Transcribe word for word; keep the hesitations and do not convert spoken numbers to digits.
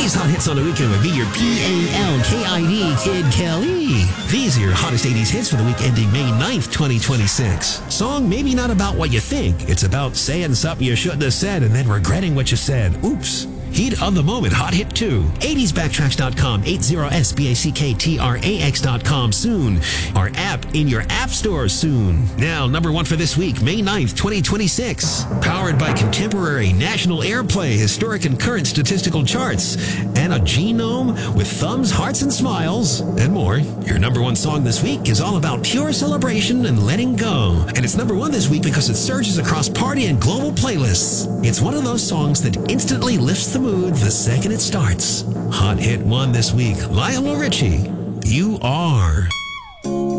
Today's Hot Hits on the Weekend with me, your P A L K I D Kid Kelly. These are your hottest eighties hits for the week ending May ninth, twenty twenty-six. Song maybe not about what you think. It's about saying something you shouldn't have said and then regretting what you said. Oops. Heat of the moment, Hot Hit two. eighties backtracks dot com, eighty S B A C K T R A X dot com soon. Our app in your app store soon. Now, number one for this week, May ninth, twenty twenty-six. Powered by contemporary national airplay, historic and current statistical charts, and a genome with thumbs, hearts, and smiles, and more. Your number one song this week is all about pure celebration and letting go. And it's number one this week because it surges across party and global playlists. It's one of those songs that instantly lifts the mood the second it starts. Hot Hit one this week, Lionel Richie, You Are.